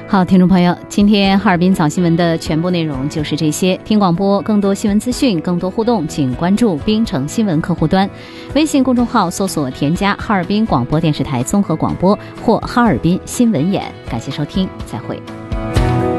好，听众朋友，今天哈尔滨早新闻的全部内容就是这些。听广播，更多新闻资讯，更多互动，请关注冰城新闻客户端，微信公众号搜索添加哈尔滨广播电视台综合广播或哈尔滨新闻眼。感谢收听，再会。